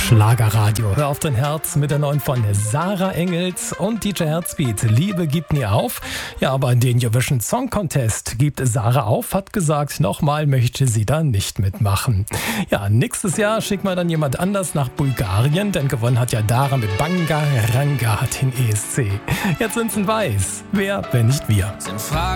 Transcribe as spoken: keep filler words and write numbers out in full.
Schlagerradio, hör auf dein Herz mit der neuen von Sarah Engels und D J Herzbeat. Liebe gibt nie auf. Ja, aber den Eurovision Song Contest gibt Sarah auf, hat gesagt, nochmal möchte sie da nicht mitmachen. Ja, nächstes Jahr schicken wir dann jemand anders nach Bulgarien, denn gewonnen hat ja Dara mit Banga Ranga den E S C. Jetzt sind's in Weiß. Wer, wenn nicht wir?